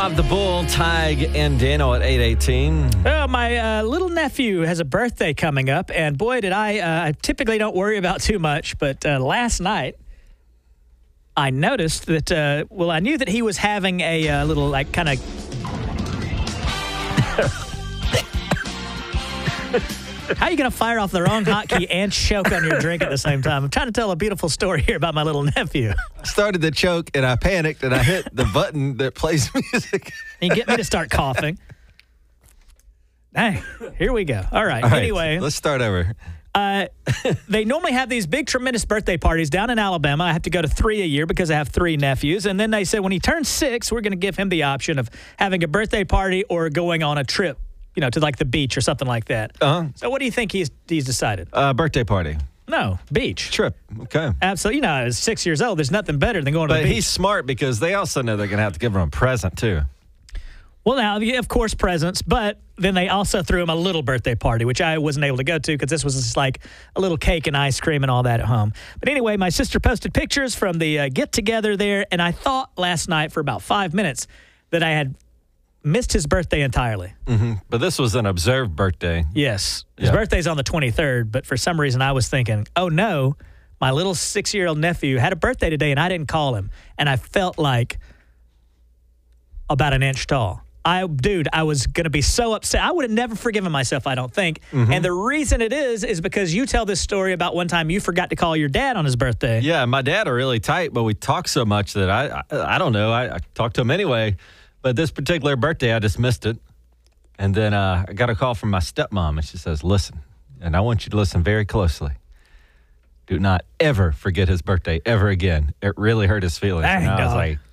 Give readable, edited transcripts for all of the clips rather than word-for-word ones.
Of the Bull, Tig, and Daniel at 8:18. Well, my little nephew has a birthday coming up, and boy, did I typically don't worry about too much, but last night I noticed that, I knew that he was having a little, like, kind of... How are you going to fire off the wrong hotkey and choke on your drink at the same time? I'm trying to tell a beautiful story here about my little nephew. I started to choke, and I panicked, and I hit the button that plays music. And you get me to start coughing. Hey, here we go. All right. Anyway. Let's start over. They normally have these big, tremendous birthday parties down in Alabama. I have to go to 3 a year because I have 3 nephews. And then they said when he turns 6, we're going to give him the option of having a birthday party or going on a trip, to like the beach or something like that. Uh-huh. So what do you think he's decided? Birthday party. No, beach. Trip. Okay. Absolutely. At 6 years old, there's nothing better than going to the beach. But he's smart because they also know they're going to have to give him a present, too. Well, now, of course, presents, but then they also threw him a little birthday party, which I wasn't able to go to because this was just like a little cake and ice cream and all that at home. But anyway, my sister posted pictures from the get-together there, and I thought last night for about 5 minutes that I had missed his birthday entirely. Mm-hmm. But this was an observed birthday. Yes. His birthday's on the 23rd, but for some reason I was thinking, oh, no, my little 6-year-old nephew had a birthday today, and I didn't call him. And I felt like about an inch tall. I was going to be so upset. I would have never forgiven myself, I don't think. Mm-hmm. And the reason it is because you tell this story about one time you forgot to call your dad on his birthday. Yeah, my dad are really tight, but we talk so much that I don't know. I talked to him anyway. But this particular birthday, I just missed it. And then I got a call from my stepmom, and she says, listen, and I want you to listen very closely. Do not ever forget his birthday ever again. It really hurt his feelings. And I was like...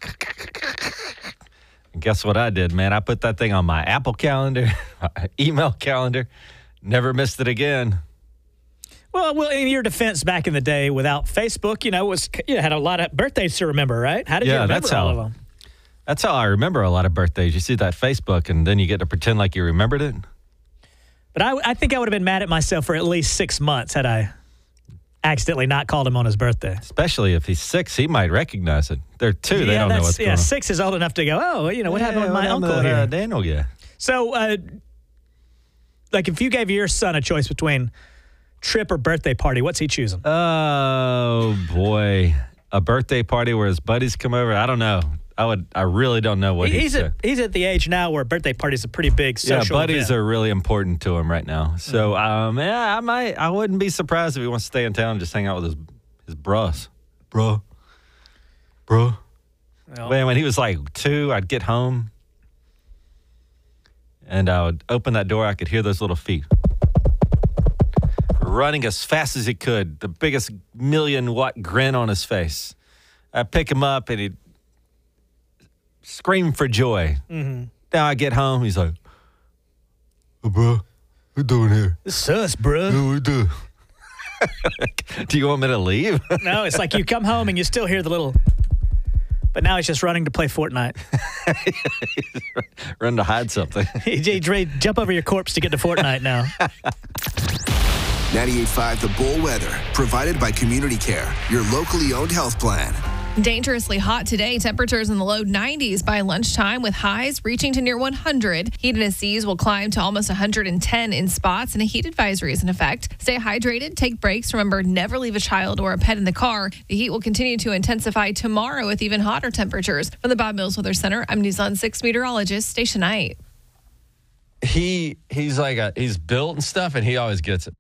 And guess what I did, man? I put that thing on my Apple calendar, my email calendar, never missed it again. Well, in your defense, back in the day, without Facebook, had a lot of birthdays to remember, right? How did you remember all of them? That's how I remember a lot of birthdays. You see that Facebook, and then you get to pretend like you remembered it. But I think I would have been mad at myself for at least 6 months had I accidentally not called him on his birthday. Especially if he's 6, he might recognize it. They're 2, they don't know what's going on. 6 is old enough to go, what happened with my uncle here? Daniel, yeah. So, if you gave your son a choice between trip or birthday party, what's he choosing? Oh, boy. A birthday party where his buddies come over? I don't know. I really don't know what he's He's at the age now where birthday parties are pretty big social buddies event. are really important to him right now. So, I wouldn't be surprised if he wants to stay in town and just hang out with his bros. Bro. Well, man, when he was like 2, I'd get home, and I would open that door. I could hear those little feet running as fast as he could, the biggest 1,000,000-watt grin on his face. I'd pick him up, and he'd scream for joy. Mm-hmm. Now I get home, he's like, "Oh, bro, what you doing here?" This is us, bro. Yeah, what you do? Do you want me to leave? No, it's like you come home and you still hear the little... But now he's just running to play Fortnite. Run to hide something. He's ready to jump over your corpse to get to Fortnite now. 98.5 The Bull Weather, provided by Community Care, your locally owned health plan. Dangerously hot today. Temperatures in the low 90s by lunchtime with highs reaching to near 100. Heat and seas will climb to almost 110 in spots, and a heat advisory is in effect. Stay hydrated, take breaks. Remember, never leave a child or a pet in the car. The heat will continue to intensify tomorrow with even hotter temperatures. From the Bob Mills Weather Center, I'm News on 6 meteorologist Stacia Knight. He's built and stuff, and he always gets it.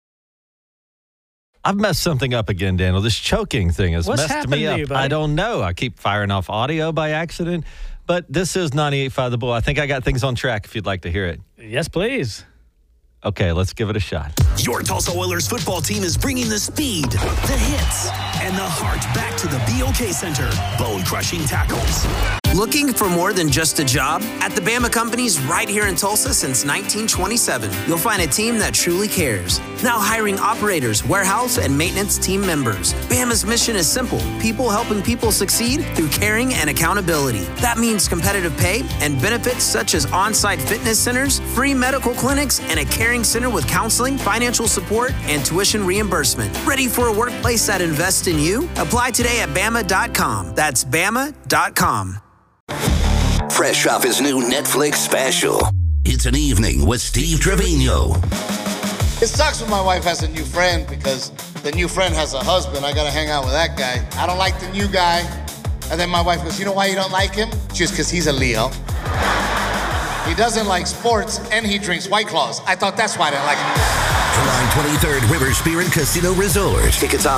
I've messed something up again, Daniel. This choking thing has messed me up. I don't know. I keep firing off audio by accident. But this is 98.5 The Bull. I think I got things on track if you'd like to hear it. Yes, please. Okay, let's give it a shot. Your Tulsa Oilers football team is bringing the speed, the hits, and the heart back to the BOK Center. Bone-crushing tackles. Looking for more than just a job? At the Bama Companies right here in Tulsa since 1927, you'll find a team that truly cares. Now hiring operators, warehouse, and maintenance team members. Bama's mission is simple. People helping people succeed through caring and accountability. That means competitive pay and benefits such as on-site fitness centers, free medical clinics, and a caring center with counseling, financial support, and tuition reimbursement. Ready for a workplace that invests in you? Apply today at Bama.com. That's Bama.com. fresh off his new Netflix special. It's an evening with Steve Trevino. It sucks when my wife has a new friend because the new friend has a husband. I gotta hang out with that guy. I don't like the new guy. And then my wife goes, you know why you don't like him? Just because he's a Leo. He doesn't like sports and he drinks White Claws. I thought that's why I didn't like him. July 23rd, River Spirit Casino Resort. Tickets on